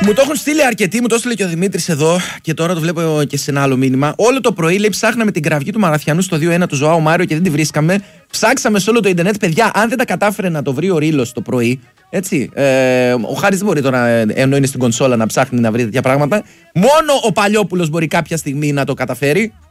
Μου το έχουν στείλει αρκετοί, μου το έστειλε και ο Δημήτρης εδώ και τώρα το βλέπω και σε ένα άλλο μήνυμα. Όλο το πρωί λέει ψάχναμε την κραυγή του Μαραθιανού στο 2-1 του Ζωάου Μάριο και δεν τη βρίσκαμε. Ψάξαμε σε όλο το Ιντερνετ, παιδιά. Αν δεν τα κατάφερε να το βρει ο Ρήλος το πρωί, έτσι. Ο Χάρης δεν μπορεί τώρα, ενώ είναι στην κονσόλα, να ψάχνει να βρει τέτοια πράγματα. Μόνο ο Παλιόπουλος μπορεί κάποια στιγμή να το καταφέρει.